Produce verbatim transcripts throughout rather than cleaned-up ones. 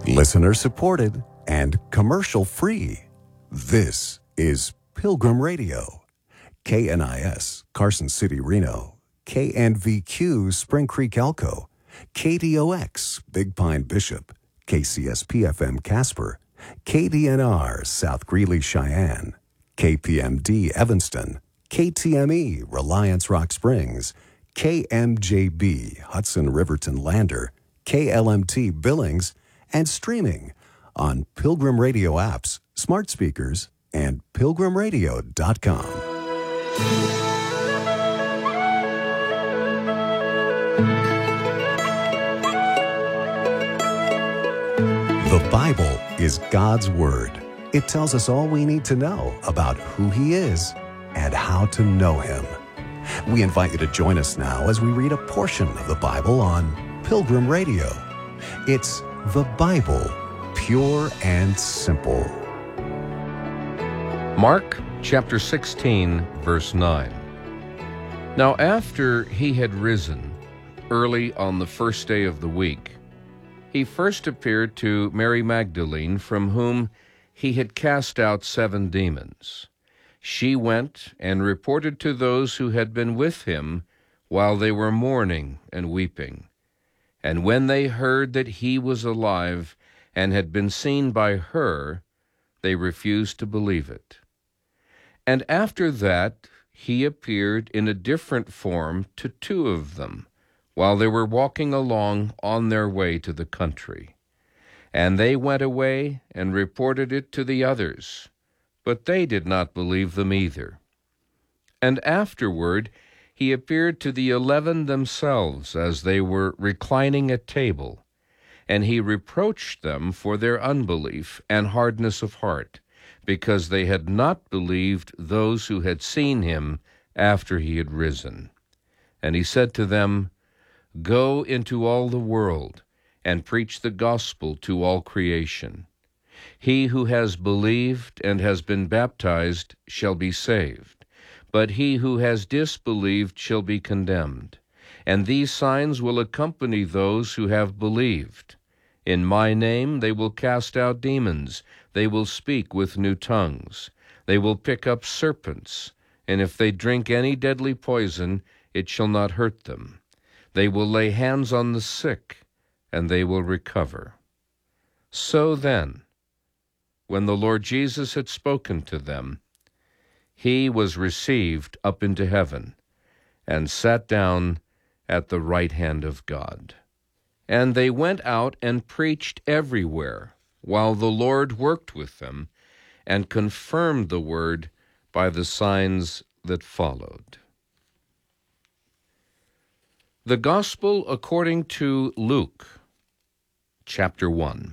Listener supported and commercial free. This is Pilgrim Radio. K N I S, Carson City, Reno. K N V Q, Spring Creek, Elko. K D O X, Big Pine, Bishop. K C S P F M, Casper. K D N R, South Greeley, Cheyenne. K P M D, Evanston. K T M E, Reliance, Rock Springs. K M J B, Hudson, Riverton, Lander. K L M T, Billings. And streaming on Pilgrim Radio apps, smart speakers, and pilgrim radio dot com. The Bible is God's Word. It tells us all we need to know about who He is and how to know Him. We invite you to join us now as we read a portion of the Bible on Pilgrim Radio. It's the Bible, pure and simple. Mark chapter sixteen, verse nine. Now after he had risen, early on the first day of the week, he first appeared to Mary Magdalene, from whom he had cast out seven demons. She went and reported to those who had been with him while they were mourning and weeping. And when they heard that he was alive and had been seen by her, they refused to believe it. And after that he appeared in a different form to two of them, while they were walking along on their way to the country. And they went away and reported it to the others, but they did not believe them either. And afterward he appeared to the eleven themselves as they were reclining at table, and he reproached them for their unbelief and hardness of heart, because they had not believed those who had seen him after he had risen. And he said to them, Go into all the world, and preach the gospel to all creation. He who has believed and has been baptized shall be saved, but he who has disbelieved shall be condemned. And these signs will accompany those who have believed. In my name they will cast out demons, they will speak with new tongues, they will pick up serpents, and if they drink any deadly poison, it shall not hurt them. They will lay hands on the sick, and they will recover. So then, when the Lord Jesus had spoken to them, he was received up into heaven, and sat down at the right hand of God. And they went out and preached everywhere, while the Lord worked with them, and confirmed the word by the signs that followed. The Gospel according to Luke, chapter one.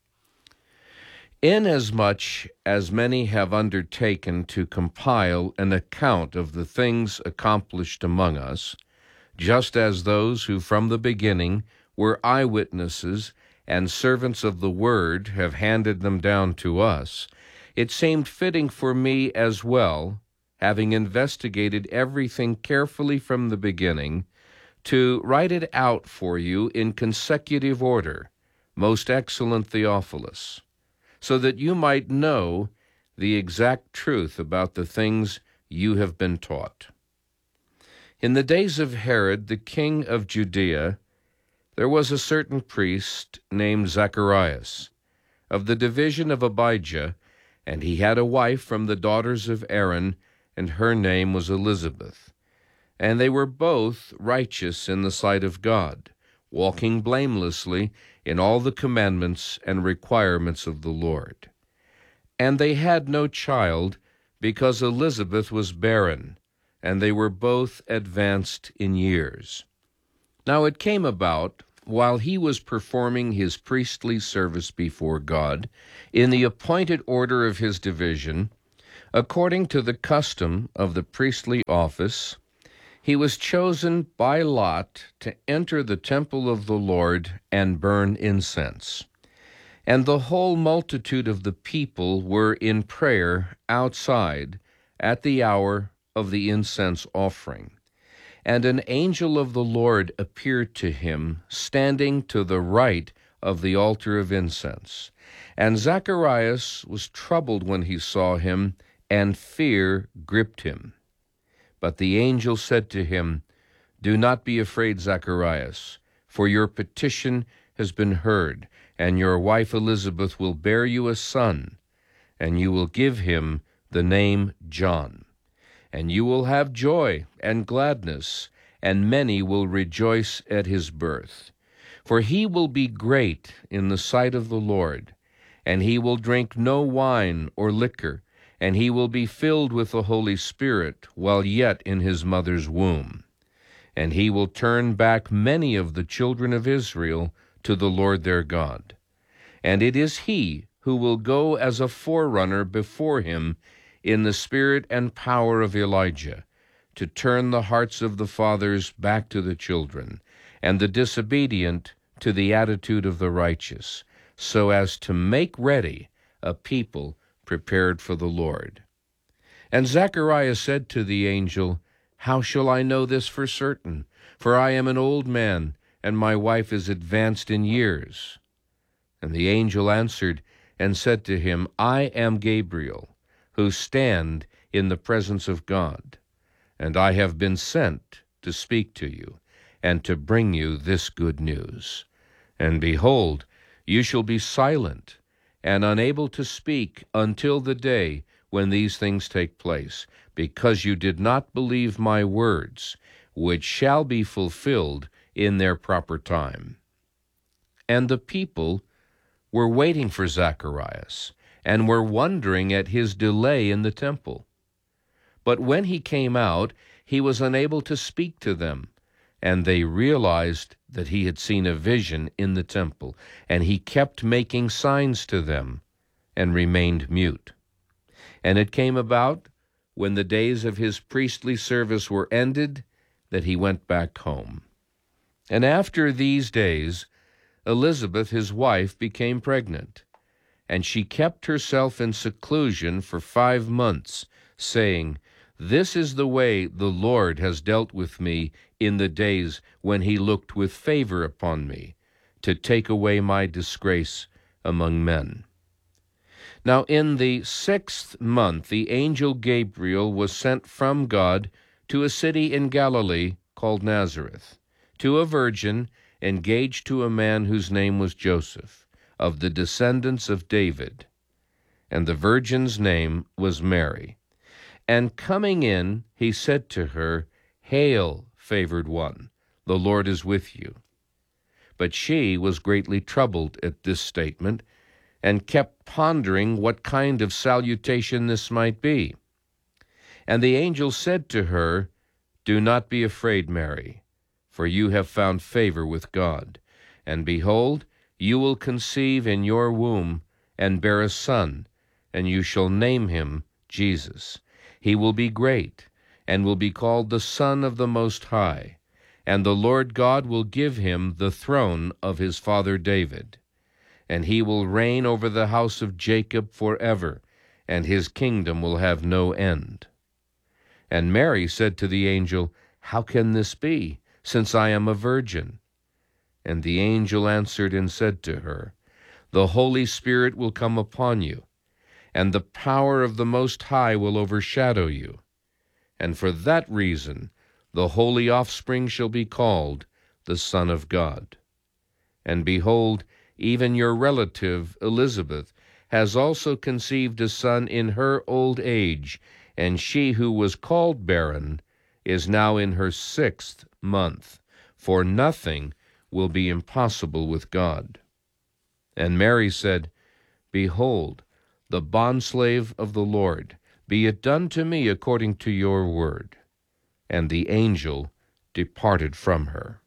Inasmuch as many have undertaken to compile an account of the things accomplished among us, just as those who from the beginning were eyewitnesses and servants of the word have handed them down to us, it seemed fitting for me as well, having investigated everything carefully from the beginning, to write it out for you in consecutive order, most excellent Theophilus, so that you might know the exact truth about the things you have been taught. In the days of Herod, the king of Judea, there was a certain priest named Zacharias, of the division of Abijah, and he had a wife from the daughters of Aaron, and her name was Elizabeth. And they were both righteous in the sight of God, walking blamelessly in all the commandments and requirements of the Lord. And they had no child, because Elizabeth was barren, and they were both advanced in years. Now it came about, while he was performing his priestly service before God, in the appointed order of his division, according to the custom of the priestly office, he was chosen by lot to enter the temple of the Lord and burn incense. And the whole multitude of the people were in prayer outside at the hour of the incense offering. And an angel of the Lord appeared to him, standing to the right of the altar of incense. And Zacharias was troubled when he saw him, and fear gripped him. But the angel said to him, "Do not be afraid, Zacharias, for your petition has been heard, and your wife Elizabeth will bear you a son, and you will give him the name John. And you will have joy and gladness, and many will rejoice at his birth. For he will be great in the sight of the Lord, and he will drink no wine or liquor, and he will be filled with the Holy Spirit while yet in his mother's womb. And he will turn back many of the children of Israel to the Lord their God. And it is he who will go as a forerunner before him in the spirit and power of Elijah, to turn the hearts of the fathers back to the children, and the disobedient to the attitude of the righteous, so as to make ready a people prepared for the Lord." And Zacharias said to the angel, "How shall I know this for certain? For I am an old man, and my wife is advanced in years." And the angel answered and said to him, "I am Gabriel, who stand in the presence of God, and I have been sent to speak to you, and to bring you this good news. And behold, you shall be silent and unable to speak until the day when these things take place, because you did not believe my words, which shall be fulfilled in their proper time." And the people were waiting for Zacharias, and were wondering at his delay in the temple. But when he came out, he was unable to speak to them, and they realized that he had seen a vision in the temple, and he kept making signs to them, and remained mute. And it came about, when the days of his priestly service were ended, that he went back home. And after these days, Elizabeth his wife became pregnant, and she kept herself in seclusion for five months, saying, "This is the way the Lord has dealt with me in the days when he looked with favor upon me, to take away my disgrace among men." Now in the sixth month the angel Gabriel was sent from God to a city in Galilee called Nazareth, to a virgin engaged to a man whose name was Joseph, of the descendants of David. And the virgin's name was Mary. And coming in, he said to her, "Hail, favored one, the Lord is with you." But she was greatly troubled at this statement, and kept pondering what kind of salutation this might be. And the angel said to her, "Do not be afraid, Mary, for you have found favor with God. And behold, you will conceive in your womb, and bear a son, and you shall name him Jesus. He will be great, and will be called the Son of the Most High. And the Lord God will give him the throne of his father David. And he will reign over the house of Jacob forever, and his kingdom will have no end." And Mary said to the angel, "How can this be, since I am a virgin?" And the angel answered and said to her, "The Holy Spirit will come upon you, and the power of the Most High will overshadow you. And for that reason the holy offspring shall be called the Son of God. And behold, even your relative Elizabeth has also conceived a son in her old age, and she who was called barren is now in her sixth month, for nothing will be impossible with God." And Mary said, "Behold, the bondslave of the Lord, be it done to me according to your word." And the angel departed from her.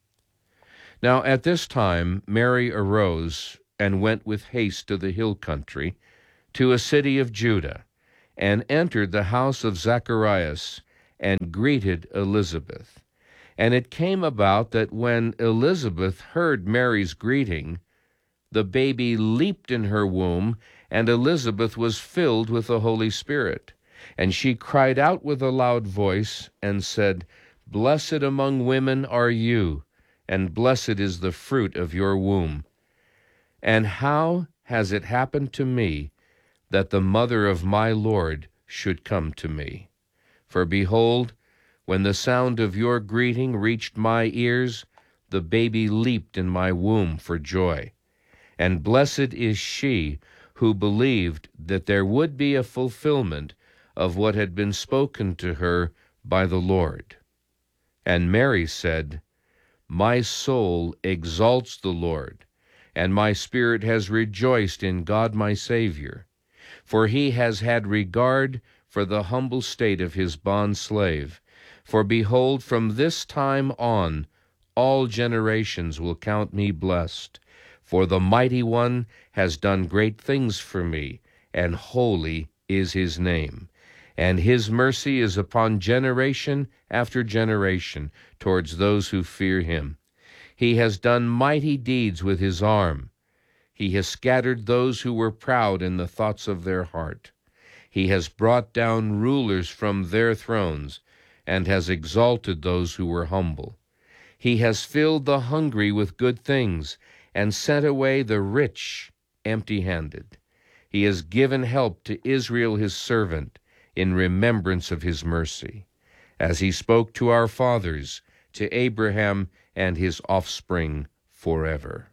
Now at this time Mary arose and went with haste to the hill country, to a city of Judah, and entered the house of Zacharias, and greeted Elizabeth. And it came about that when Elizabeth heard Mary's greeting, the baby leaped in her womb, and Elizabeth was filled with the Holy Spirit. And she cried out with a loud voice, and said, "Blessed among women are you, and blessed is the fruit of your womb. And how has it happened to me that the mother of my Lord should come to me? For behold, when the sound of your greeting reached my ears, the baby leaped in my womb for joy. And blessed is she who believed that there would be a fulfillment of what had been spoken to her by the Lord. And Mary said, My soul exalts the Lord, and my spirit has rejoiced in God my Savior, for he has had regard for the humble state of his bondslave. For behold, from this time on all generations will count me blessed. For the Mighty One has done great things for me, and holy is his name. And his mercy is upon generation after generation towards those who fear him. He has done mighty deeds with his arm. He has scattered those who were proud in the thoughts of their heart. He has brought down rulers from their thrones, and has exalted those who were humble. He has filled the hungry with good things, and sent away the rich empty-handed. He has given help to Israel his servant, in remembrance of his mercy, as he spoke to our fathers, to Abraham and his offspring forever.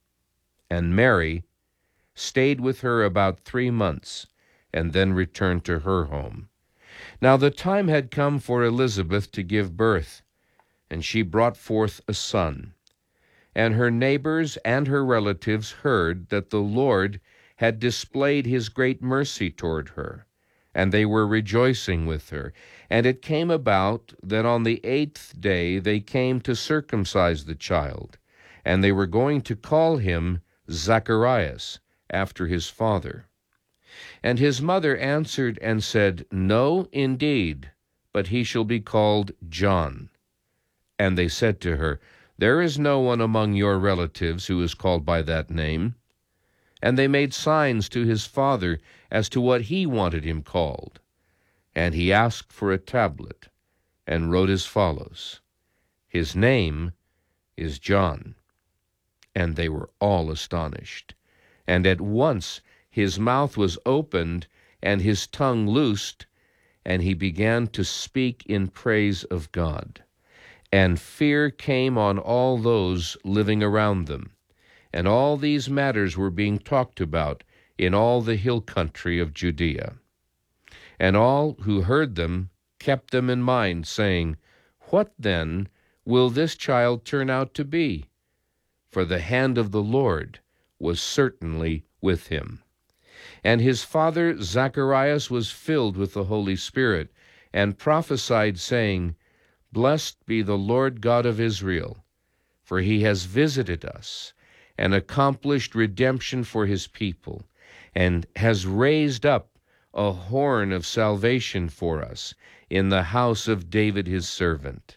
And Mary stayed with her about three months, and then returned to her home. Now the time had come for Elizabeth to give birth, and she brought forth a son. And her neighbors and her relatives heard that the Lord had displayed his great mercy toward her, and they were rejoicing with her. And it came about that on the eighth day they came to circumcise the child, and they were going to call him Zacharias, after his father. And his mother answered and said, No, indeed, but he shall be called John. And they said to her, There is no one among your relatives who is called by that name. And they made signs to his father as to what he wanted him called. And he asked for a tablet, and wrote as follows, His name is John. And they were all astonished. And at once his mouth was opened, and his tongue loosed, and he began to speak in praise of God. And fear came on all those living around them. And all these matters were being talked about in all the hill country of Judea. And all who heard them kept them in mind, saying, What then will this child turn out to be? For the hand of the Lord was certainly with him. And his father Zacharias was filled with the Holy Spirit, and prophesied, saying, Blessed be the Lord God of Israel, for he has visited us, and accomplished redemption for his people, and has raised up a horn of salvation for us in the house of David his servant,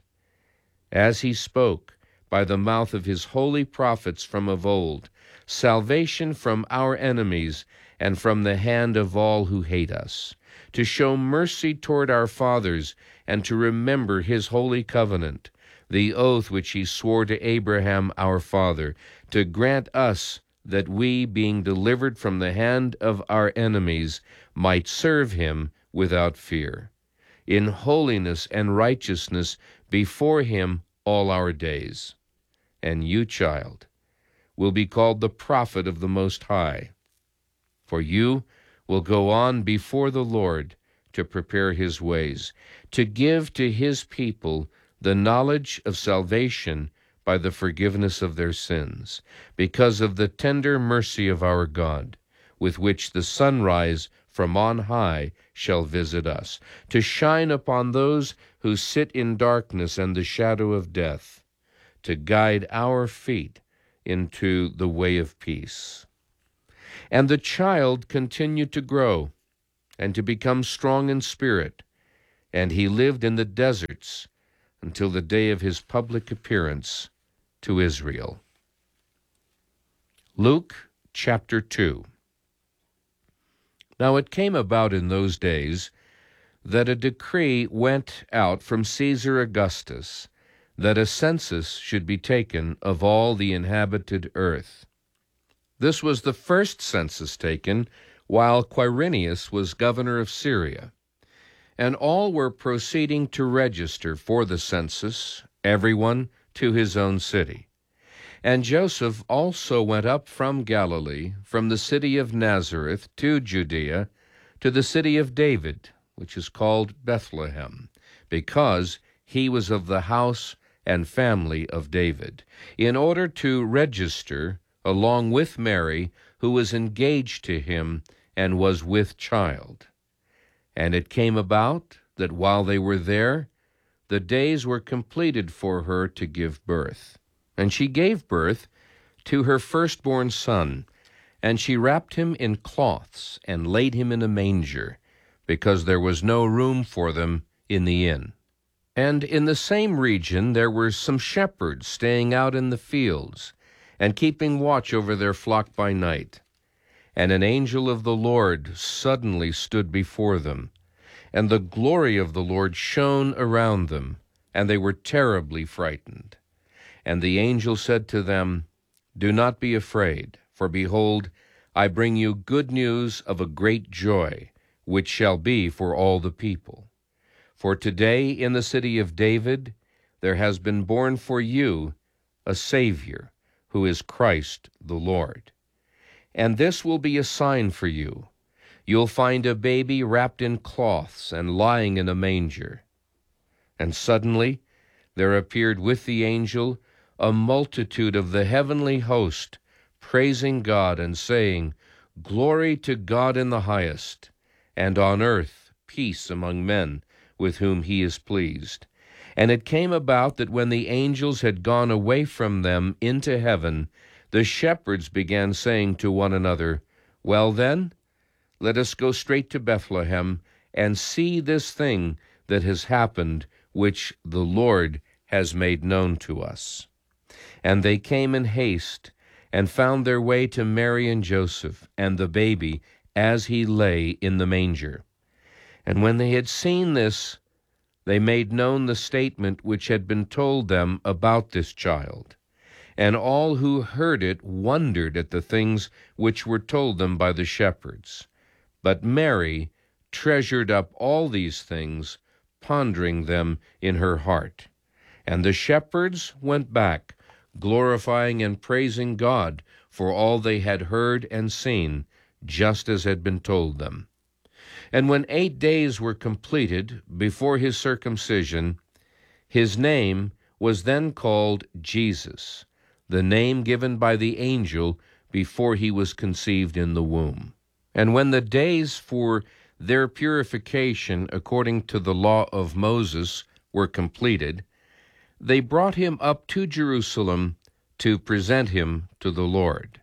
as he spoke by the mouth of his holy prophets from of old, salvation from our enemies and from the hand of all who hate us, to show mercy toward our fathers, and to remember his holy covenant, the oath which he swore to Abraham our father, to grant us that we, being delivered from the hand of our enemies, might serve him without fear, in holiness and righteousness before him all our days. And you, child, will be called the prophet of the Most High, for you will go on before the Lord to prepare his ways, to give to his people the knowledge of salvation by the forgiveness of their sins, because of the tender mercy of our God, with which the sunrise from on high shall visit us, to shine upon those who sit in darkness and the shadow of death, to guide our feet into the way of peace. And the child continued to grow and to become strong in spirit, and he lived in the deserts until the day of his public appearance to Israel. Luke chapter two. Now it came about in those days that a decree went out from Caesar Augustus that a census should be taken of all the inhabited earth. This was the first census taken while Quirinius was governor of Syria, and all were proceeding to register for the census, everyone to his own city. And Joseph also went up from Galilee, from the city of Nazareth to Judea, to the city of David, which is called Bethlehem, because he was of the house and family of David, in order to register along with Mary, who was engaged to him and was with child. And it came about that while they were there, the days were completed for her to give birth. And she gave birth to her firstborn son, and she wrapped him in cloths and laid him in a manger, because there was no room for them in the inn. And in the same region there were some shepherds staying out in the fields, and keeping watch over their flock by night. And an angel of the Lord suddenly stood before them, and the glory of the Lord shone around them, and they were terribly frightened. And the angel said to them, "Do not be afraid, for behold, I bring you good news of a great joy, which shall be for all the people. For today in the city of David there has been born for you a Savior, who is Christ the Lord. And this will be a sign for you. You'll find a baby wrapped in cloths and lying in a manger." And suddenly there appeared with the angel a multitude of the heavenly host, praising God and saying, "Glory to God in the highest, and on earth peace among men with whom he is pleased." And it came about that when the angels had gone away from them into heaven, the shepherds began saying to one another, "Well then, let us go straight to Bethlehem and see this thing that has happened, which the Lord has made known to us." And they came in haste, and found their way to Mary and Joseph, and the baby as he lay in the manger. And when they had seen this, they made known the statement which had been told them about this child. And all who heard it wondered at the things which were told them by the shepherds. But Mary treasured up all these things, pondering them in her heart. And the shepherds went back, glorifying and praising God for all they had heard and seen, just as had been told them. And when eight days were completed before his circumcision, his name was then called Jesus, the name given by the angel before he was conceived in the womb. And when the days for their purification according to the law of Moses were completed, they brought him up to Jerusalem to present him to the Lord.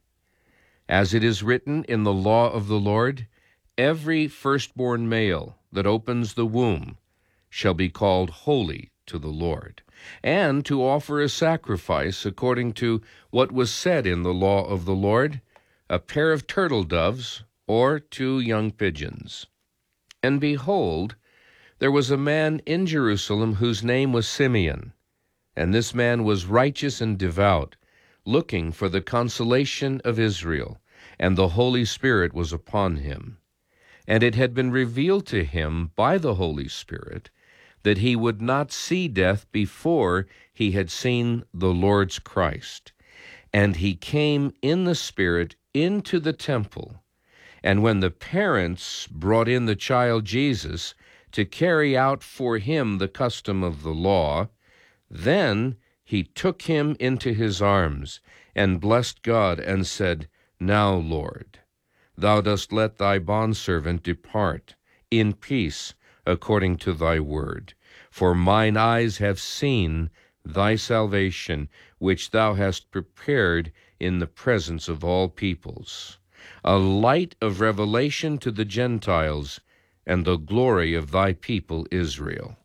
As it is written in the law of the Lord, every firstborn male that opens the womb shall be called holy to the Lord, and to offer a sacrifice according to what was said in the law of the Lord, a pair of turtle doves or two young pigeons. And behold, there was a man in Jerusalem whose name was Simeon. And this man was righteous and devout, looking for the consolation of Israel, and the Holy Spirit was upon him. And it had been revealed to him by the Holy Spirit that he would not see death before he had seen the Lord's Christ. And he came in the Spirit into the temple. And when the parents brought in the child Jesus to carry out for him the custom of the law, then he took him into his arms, and blessed God, and said, "Now, Lord, thou dost let thy bondservant depart in peace according to thy word. For mine eyes have seen thy salvation, which thou hast prepared in the presence of all peoples, a light of revelation to the Gentiles, and the glory of thy people Israel."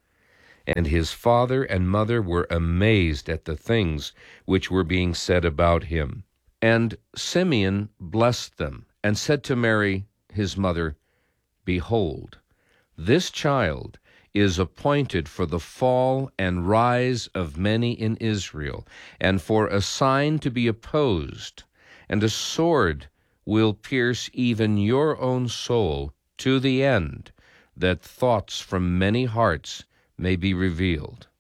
And his father and mother were amazed at the things which were being said about him. And Simeon blessed them, and said to Mary, his mother, "Behold, this child is appointed for the fall and rise of many in Israel, and for a sign to be opposed, and a sword will pierce even your own soul to the end, that thoughts from many hearts may be revealed.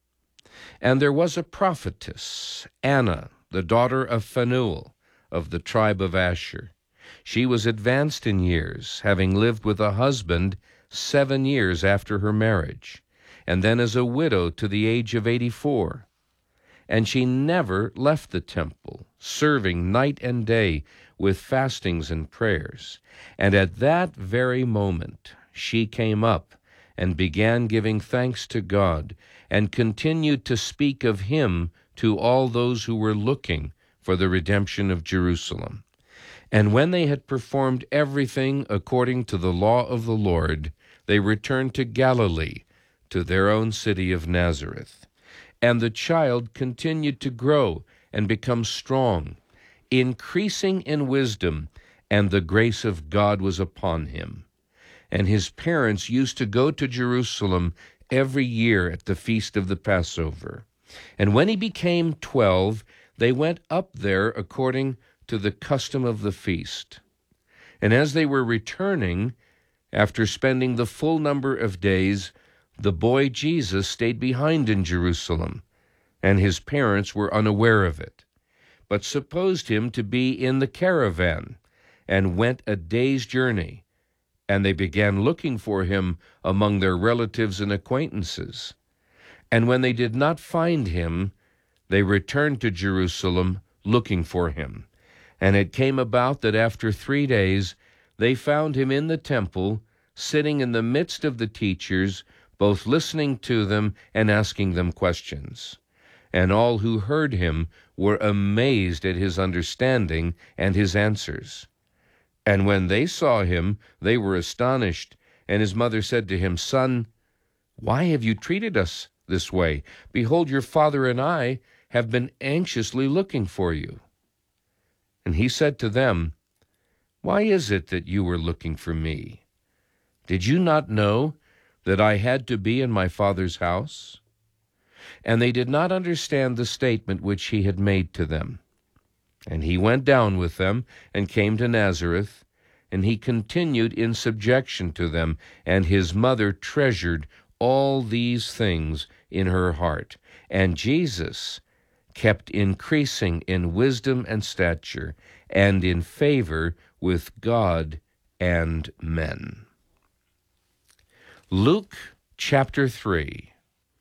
And there was a prophetess, Anna, the daughter of Phanuel, of the tribe of Asher. She was advanced in years, having lived with a husband seven years after her marriage, and then as a widow to the age of eighty-four. And she never left the temple, serving night and day with fastings and prayers. And at that very moment she came up and began giving thanks to God, and continued to speak of him to all those who were looking for the redemption of Jerusalem. And when they had performed everything according to the law of the Lord, they returned to Galilee, to their own city of Nazareth. And the child continued to grow and become strong, increasing in wisdom, and the grace of God was upon him. And his parents used to go to Jerusalem every year at the feast of the Passover. And when he became twelve, they went up there according to the custom of the feast. And as they were returning, after spending the full number of days, the boy Jesus stayed behind in Jerusalem, and his parents were unaware of it, but supposed him to be in the caravan, and went a day's journey. And they began looking for him among their relatives and acquaintances. And when they did not find him, they returned to Jerusalem looking for him. And it came about that after three days they found him in the temple, sitting in the midst of the teachers, both listening to them and asking them questions. And all who heard him were amazed at his understanding and his answers. And when they saw him, they were astonished. And his mother said to him, "Son, why have you treated us this way? Behold, your father and I have been anxiously looking for you." And he said to them, "Why is it that you were looking for me? Did you not know that I had to be in my Father's house?" And they did not understand the statement which he had made to them. And he went down with them, and came to Nazareth, and he continued in subjection to them, and his mother treasured all these things in her heart. And Jesus kept increasing in wisdom and stature, and in favor with God and men. Luke chapter three.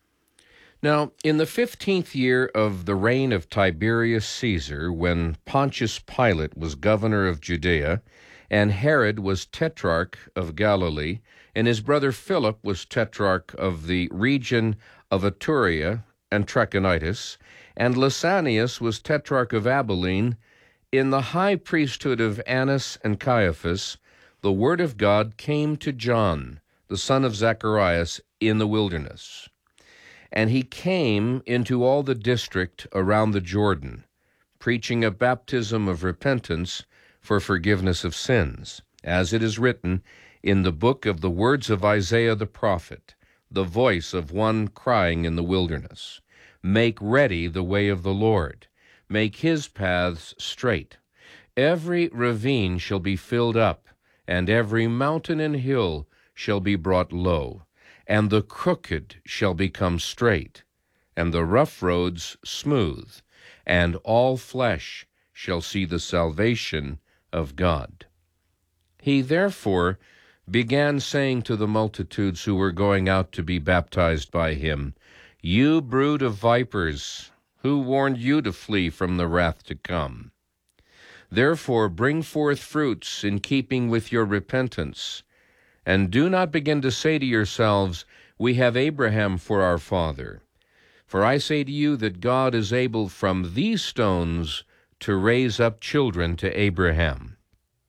Now, in the fifteenth year of the reign of Tiberius Caesar, when Pontius Pilate was governor of Judea, and Herod was tetrarch of Galilee, and his brother Philip was tetrarch of the region of Iturea and Trachonitis, and Lysanias was tetrarch of Abilene, in the high priesthood of Annas and Caiaphas, the word of God came to John, the son of Zacharias, in the wilderness. And he came into all the district around the Jordan, preaching a baptism of repentance for forgiveness of sins, as it is written in the book of the words of Isaiah the prophet, the voice of one crying in the wilderness, "Make ready the way of the Lord, make his paths straight. Every ravine shall be filled up, and every mountain and hill shall be brought low, and the crooked shall become straight, and the rough roads smooth, and all flesh shall see the salvation of God." He therefore began saying to the multitudes who were going out to be baptized by him, "You brood of vipers, who warned you to flee from the wrath to come? Therefore bring forth fruits in keeping with your repentance, and do not begin to say to yourselves, 'We have Abraham for our father.' For I say to you that God is able from these stones to raise up children to Abraham.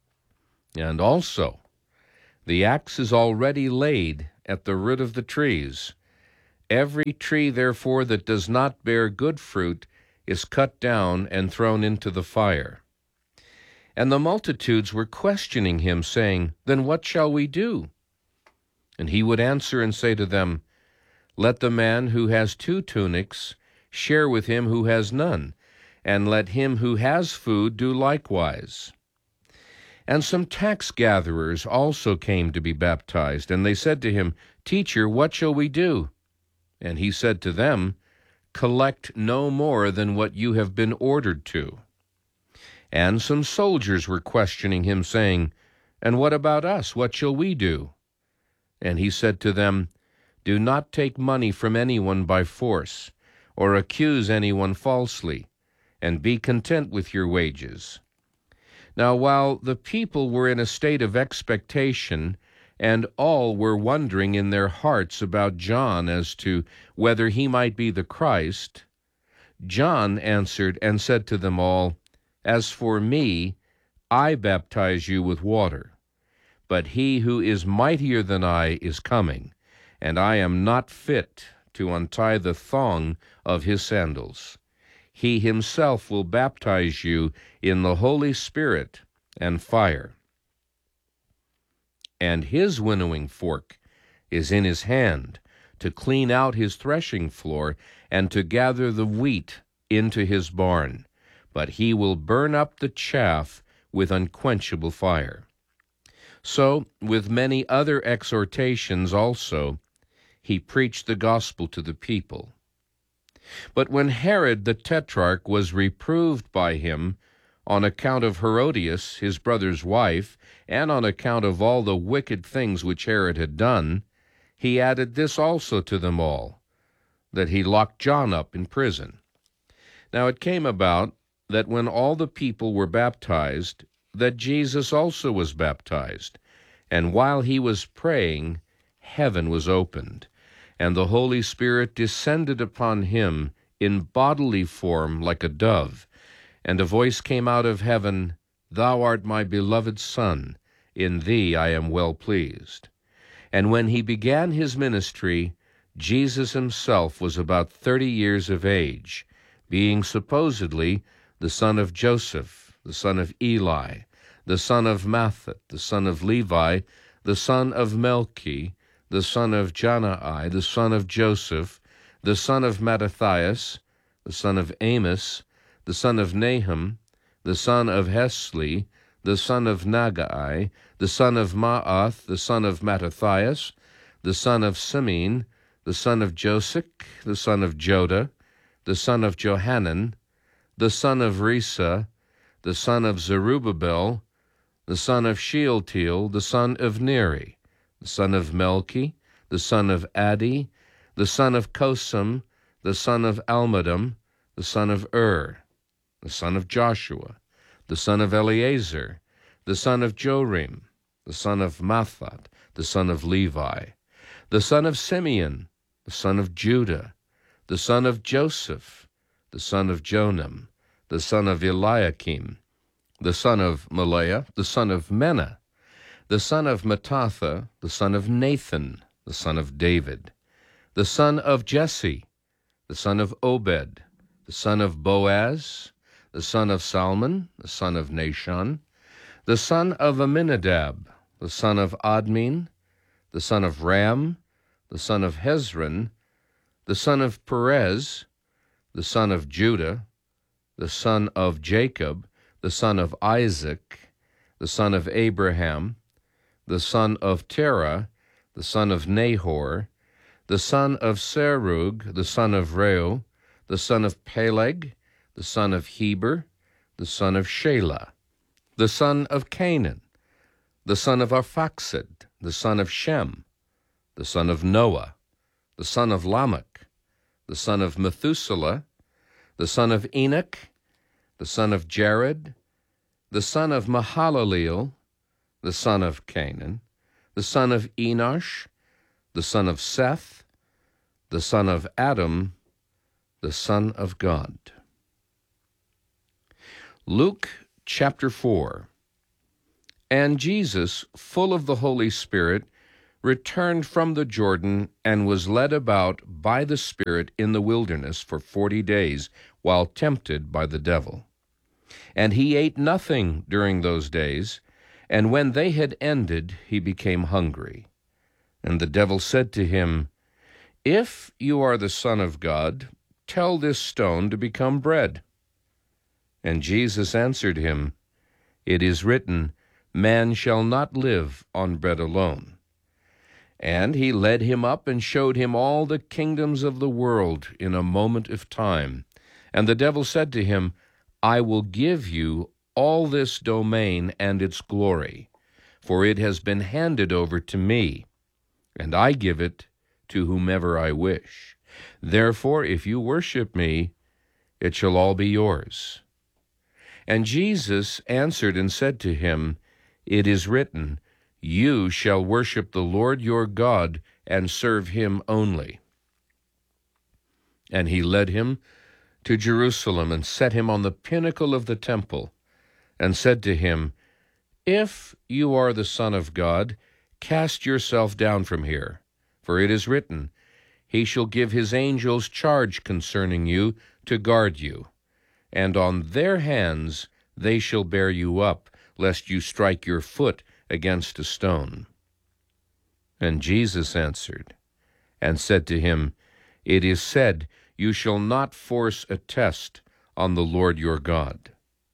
And also, the axe is already laid at the root of the trees. Every tree, therefore, that does not bear good fruit is cut down and thrown into the fire." And the multitudes were questioning him, saying, "Then what shall we do?" And he would answer and say to them, "Let the man who has two tunics share with him who has none, and let him who has food do likewise. And some tax gatherers also came to be baptized, and they said to him, Teacher, what shall we do? And he said to them, Collect no more than what you have been ordered to. And some soldiers were questioning him, saying, And what about us? What shall we do? And he said to them, Do not take money from anyone by force, or accuse anyone falsely, and be content with your wages. Now while the people were in a state of expectation, and all were wondering in their hearts about John as to whether he might be the Christ, John answered and said to them all, As for me, I baptize you with water, but he who is mightier than I is coming, and I am not fit to untie the thong of his sandals. He himself will baptize you in the Holy Spirit and fire. And his winnowing fork is in his hand, to clean out his threshing floor, and to gather the wheat into his barn. But he will burn up the chaff with unquenchable fire. So, with many other exhortations also, he preached the gospel to the people. But when Herod the Tetrarch was reproved by him on account of Herodias, his brother's wife, and on account of all the wicked things which Herod had done, he added this also to them all, that he locked John up in prison. Now it came about that when all the people were baptized, that Jesus also was baptized. And while he was praying, heaven was opened, and the Holy Spirit descended upon him in bodily form like a dove. And a voice came out of heaven, Thou art my beloved Son, in thee I am well pleased. And when he began his ministry, Jesus himself was about thirty years of age, being supposedly the son of Joseph, the son of Eli, the son of Matthat, the son of Levi, the son of Melchi, the son of Jannai, the son of Joseph, the son of Mattathias, the son of Amos, the son of Nahum, the son of Hesli, the son of Nagai, the son of Maath, the son of Mattathias, the son of Simeon, the son of Josech, the son of Joda, the son of Johanan, the son of Risa, the son of Zerubbabel, the son of Shealtiel, the son of Neri, the son of Melchi, the son of Addi, the son of Kosam, the son of Almadam, the son of Ur, the son of Joshua, the son of Eleazar, the son of Jorim, the son of Matthat, the son of Levi, the son of Simeon, the son of Judah, the son of Joseph, the son of Jonam, the son of Eliakim, the son of Maleah, the son of Menah, the son of Mattatha, the son of Nathan, the son of David, the son of Jesse, the son of Obed, the son of Boaz, the son of Salmon, the son of Nashon, the son of Aminadab, the son of Admin, the son of Ram, the son of Hezron, the son of Perez, the son of Judah, the son of Jacob, the son of Isaac, the son of Abraham, the son of Terah, the son of Nahor, the son of Serug, the son of Reu, the son of Peleg, the son of Heber, the son of Shelah, the son of Canaan, the son of Arphaxad, the son of Shem, the son of Noah, the son of Lamech, the son of Methuselah, the son of Enoch, the son of Jared, the son of Mahalaleel, the son of Canaan, the son of Enosh, the son of Seth, the son of Adam, the Son of God. Luke chapter four. And Jesus, full of the Holy Spirit, returned from the Jordan and was led about by the Spirit in the wilderness for forty days, while tempted by the devil. And he ate nothing during those days, and when they had ended, he became hungry. And the devil said to him, If you are the Son of God, tell this stone to become bread. And Jesus answered him, It is written, Man shall not live on bread alone. And he led him up and showed him all the kingdoms of the world in a moment of time. And the devil said to him, I will give you all this domain and its glory, for it has been handed over to me, and I give it to whomever I wish. Therefore, if you worship me, it shall all be yours. And Jesus answered and said to him, It is written, You shall worship the Lord your God and serve him only. And he led him to Jerusalem and set him on the pinnacle of the temple and said to him, If you are the Son of God, cast yourself down from here, for it is written, He shall give his angels charge concerning you to guard you, and on their hands they shall bear you up, lest you strike your foot against a stone. And Jesus answered and said to him, It is said, You shall not force a test on the Lord your God.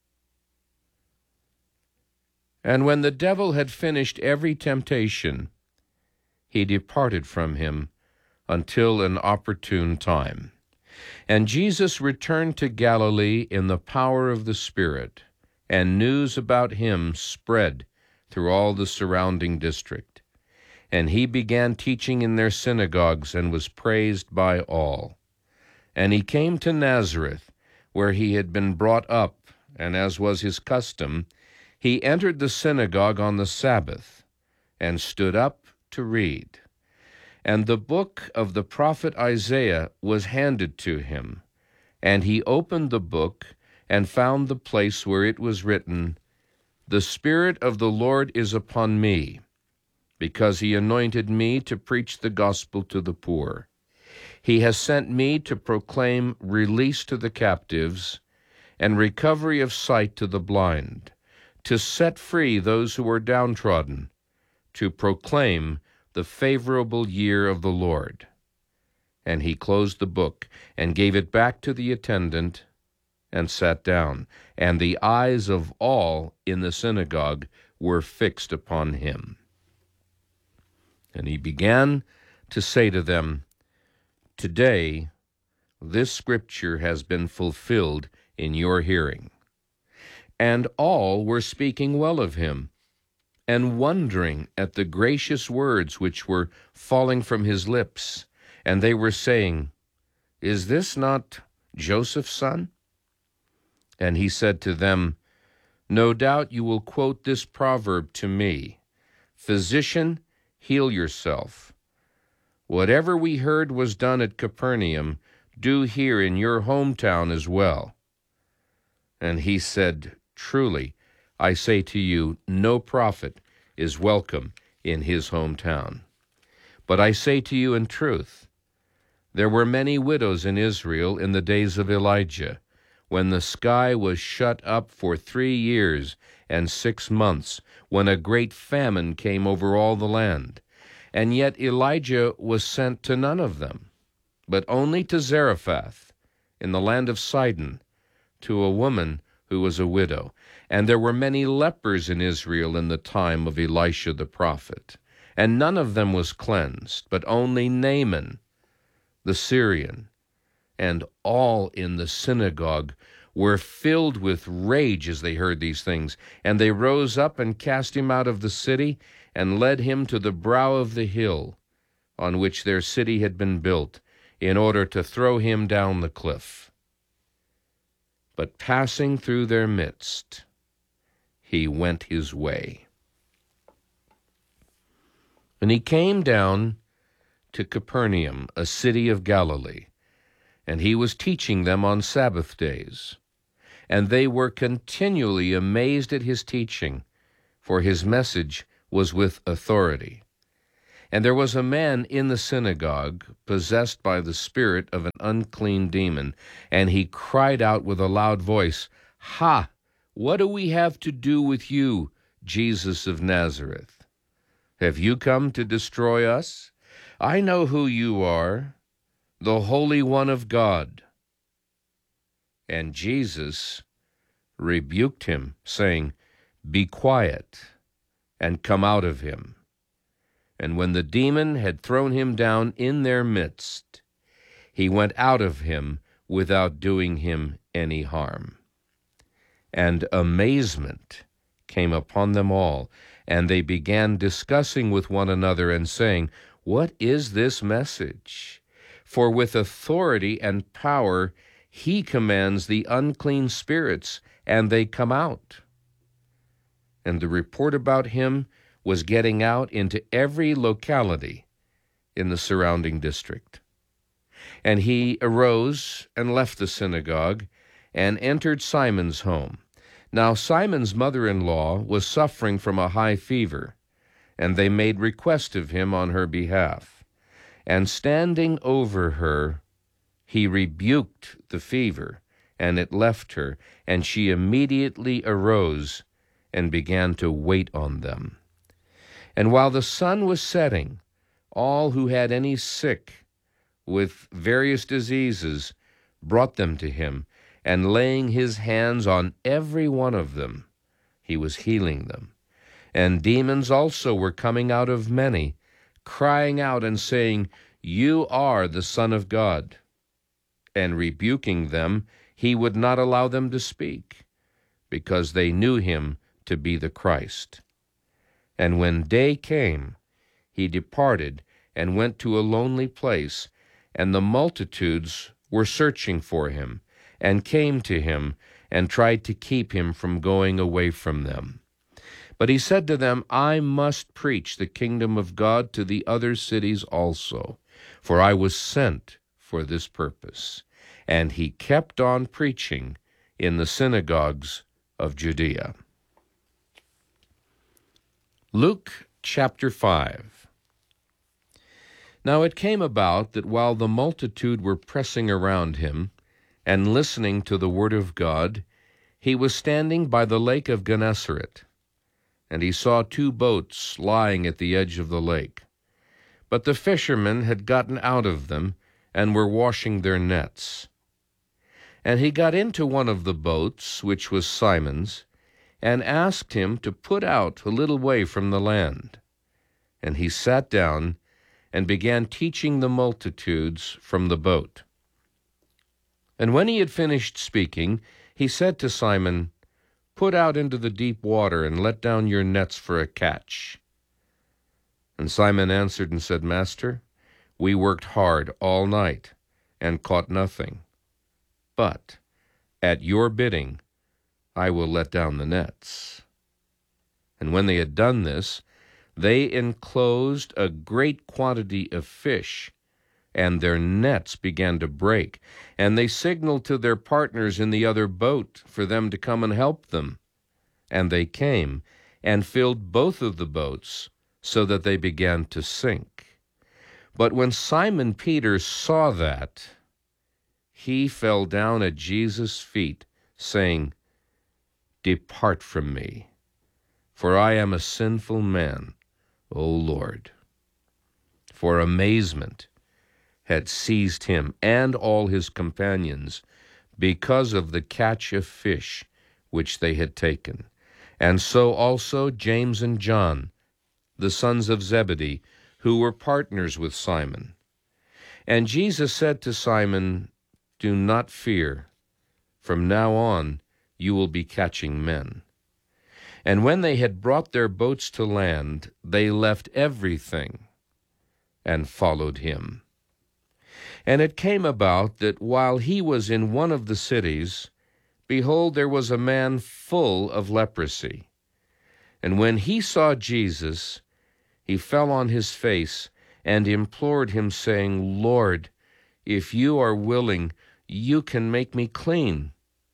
And when the devil had finished every temptation, he departed from him until an opportune time. And Jesus returned to Galilee in the power of the Spirit, and news about him spread through all the surrounding district. And he began teaching in their synagogues and was praised by all. And he came to Nazareth, where he had been brought up, and as was his custom, he entered the synagogue on the Sabbath and stood up to read. And the book of the prophet Isaiah was handed to him. And he opened the book and found the place where it was written, The Spirit of the Lord is upon me, because he anointed me to preach the gospel to the poor. He has sent me to proclaim release to the captives and recovery of sight to the blind, to set free those who are downtrodden, to proclaim the favorable year of the Lord. And he closed the book and gave it back to the attendant and sat down. And the eyes of all in the synagogue were fixed upon him. And he began to say to them, Today this scripture has been fulfilled in your hearing. And all were speaking well of him, and wondering at the gracious words which were falling from his lips. And they were saying, Is this not Joseph's son? And he said to them, No doubt you will quote this proverb to me, Physician, heal yourself. Whatever we heard was done at Capernaum, do here in your hometown as well. And he said, Truly, I say to you, no prophet is welcome in his hometown. But I say to you in truth, there were many widows in Israel in the days of Elijah, when the sky was shut up for three years and six months, when a great famine came over all the land. And yet Elijah was sent to none of them, but only to Zarephath in the land of Sidon, to a woman who was a widow. And there were many lepers in Israel in the time of Elisha the prophet, and none of them was cleansed, but only Naaman the Syrian. And all in the synagogue were filled with rage as they heard these things. And they rose up and cast him out of the city, and led him to the brow of the hill on which their city had been built, in order to throw him down the cliff. But passing through their midst, he went his way. And he came down to Capernaum, a city of Galilee, and he was teaching them on Sabbath days. And they were continually amazed at his teaching, for his message was with authority. And there was a man in the synagogue, possessed by the spirit of an unclean demon, and he cried out with a loud voice, Ha! What do we have to do with you, Jesus of Nazareth? Have you come to destroy us? I know who you are, the Holy One of God. And Jesus rebuked him, saying, "Be quiet, and come out of him." And when the demon had thrown him down in their midst, he went out of him without doing him any harm. And amazement came upon them all, and they began discussing with one another and saying, "What is this message? For with authority and power he commands the unclean spirits, and they come out." And the report about him was getting out into every locality in the surrounding district. And he arose and left the synagogue and entered Simon's home. Now Simon's mother-in-law was suffering from a high fever, and they made request of him on her behalf. And standing over her, he rebuked the fever, and it left her, and she immediately arose and began to wait on them. And while the sun was setting, all who had any sick with various diseases brought them to him, and laying his hands on every one of them, he was healing them. And demons also were coming out of many, crying out and saying, "You are the Son of God." And rebuking them, he would not allow them to speak, because they knew him to be the Christ. And when day came, he departed and went to a lonely place, and the multitudes were searching for him, and came to him, and tried to keep him from going away from them. But he said to them, "I must preach the kingdom of God to the other cities also, for I was sent for this purpose." And he kept on preaching in the synagogues of Judea. Luke chapter five. Now it came about that while the multitude were pressing around him and listening to the word of God, he was standing by the lake of Gennesaret, and he saw two boats lying at the edge of the lake. But the fishermen had gotten out of them and were washing their nets. And he got into one of the boats, which was Simon's, and asked him to put out a little way from the land. And he sat down and began teaching the multitudes from the boat. And when he had finished speaking, he said to Simon, "Put out into the deep water and let down your nets for a catch." And Simon answered and said, "Master, we worked hard all night and caught nothing. But at your bidding, I will let down the nets." And when they had done this, they enclosed a great quantity of fish, and their nets began to break. And they signaled to their partners in the other boat for them to come and help them. And they came and filled both of the boats, so that they began to sink. But when Simon Peter saw that, he fell down at Jesus' feet, saying, "Depart from me, for I am a sinful man, O Lord." For amazement had seized him and all his companions because of the catch of fish which they had taken. And so also James and John, the sons of Zebedee, who were partners with Simon. And Jesus said to Simon, "Do not fear. From now on you will be catching men." And when they had brought their boats to land, they left everything and followed him. And it came about that while he was in one of the cities, behold, there was a man full of leprosy. And when he saw Jesus, he fell on his face and implored him, saying, "Lord, if you are willing, you can make me clean."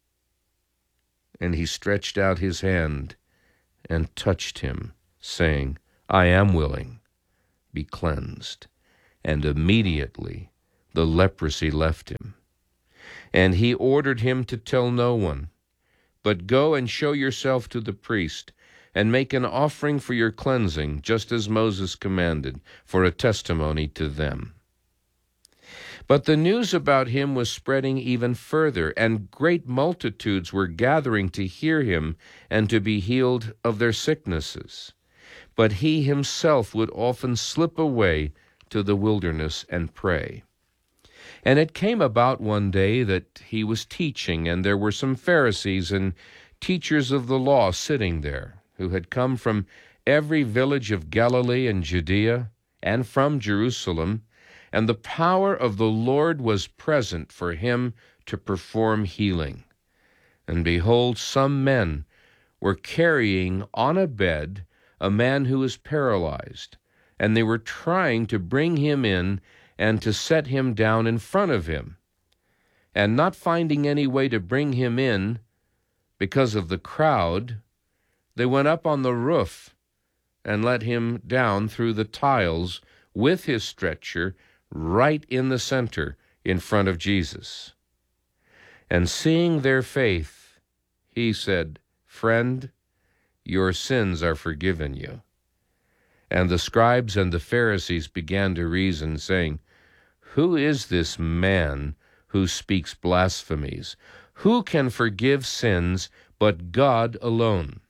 And he stretched out his hand and touched him, saying, "I am willing, be cleansed." And immediately the leprosy left him. And he ordered him to tell no one, but go and show yourself to the priest, and make an offering for your cleansing, just as Moses commanded, for a testimony to them. But the news about him was spreading even further, and great multitudes were gathering to hear him and to be healed of their sicknesses. But he himself would often slip away to the wilderness and pray. And it came about one day that he was teaching, and there were some Pharisees and teachers of the law sitting there, who had come from every village of Galilee and Judea, and from Jerusalem, and the power of the Lord was present for him to perform healing. And behold, some men were carrying on a bed a man who was paralyzed, and they were trying to bring him in and to set him down in front of him. And not finding any way to bring him in because of the crowd, they went up on the roof and let him down through the tiles with his stretcher right in the center in front of Jesus. And seeing their faith, he said, "Friend, your sins are forgiven you." And the scribes and the Pharisees began to reason, saying, "Who is this man who speaks blasphemies? Who can forgive sins but God alone?"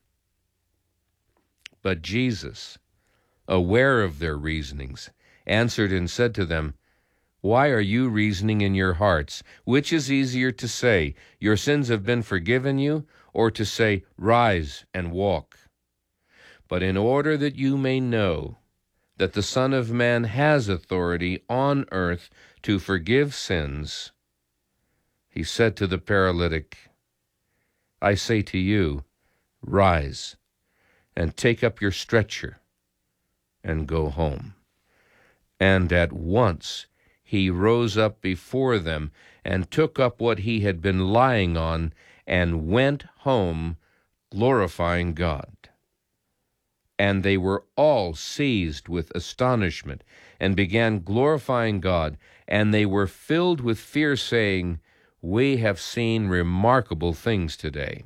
But Jesus, aware of their reasonings, answered and said to them, "Why are you reasoning in your hearts? Which is easier to say, 'Your sins have been forgiven you,' or to say, 'Rise and walk'? But in order that you may know that the Son of Man has authority on earth to forgive sins," he said to the paralytic, "I say to you, rise and take up your stretcher and go home." And at once he rose up before them and took up what he had been lying on and went home, glorifying God. And they were all seized with astonishment and began glorifying God, and they were filled with fear, saying, "We have seen remarkable things today."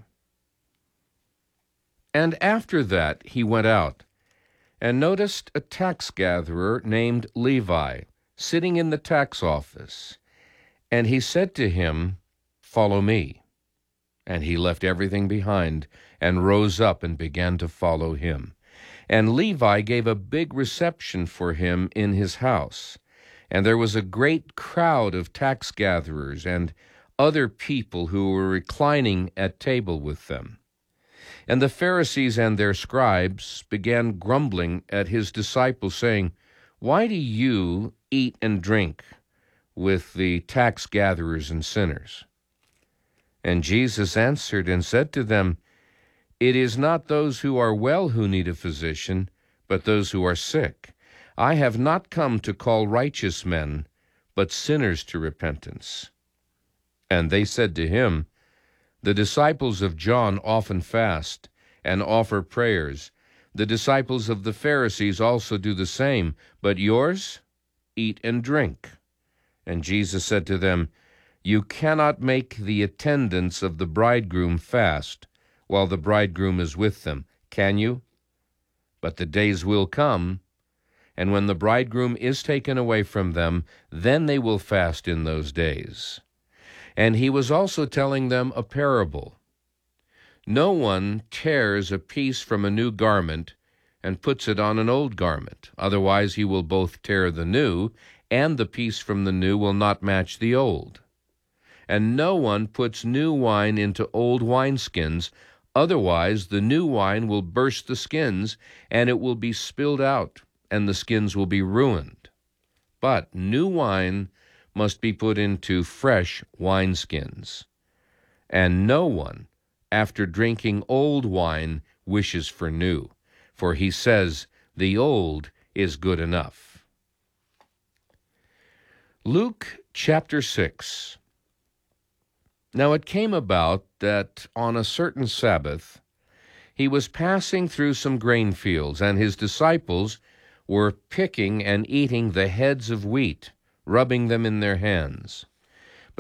And after that he went out and noticed a tax gatherer named Levi sitting in the tax office. And he said to him, "Follow me." And he left everything behind and rose up and began to follow him. And Levi gave a big reception for him in his house. And there was a great crowd of tax gatherers and other people who were reclining at table with them. And the Pharisees and their scribes began grumbling at his disciples, saying, "Why do you eat and drink with the tax gatherers and sinners?" And Jesus answered and said to them, "It is not those who are well who need a physician, but those who are sick. I have not come to call righteous men, but sinners to repentance." And they said to him, "The disciples of John often fast and offer prayers. The disciples of the Pharisees also do the same, but yours eat and drink." And Jesus said to them, "You cannot make the attendants of the bridegroom fast while the bridegroom is with them, can you? But the days will come, and when the bridegroom is taken away from them, then they will fast in those days." And he was also telling them a parable. "No one tears a piece from a new garment and puts it on an old garment. Otherwise he will both tear the new, and the piece from the new will not match the old. And no one puts new wine into old wineskins. Otherwise the new wine will burst the skins, and it will be spilled out, and the skins will be ruined. But new wine must be put into fresh wineskins. And no one, after drinking old wine, wishes for new, for he says, 'The old is good enough.'" Luke chapter six. Now it came about that on a certain Sabbath he was passing through some grain fields, and his disciples were picking and eating the heads of wheat, rubbing them in their hands.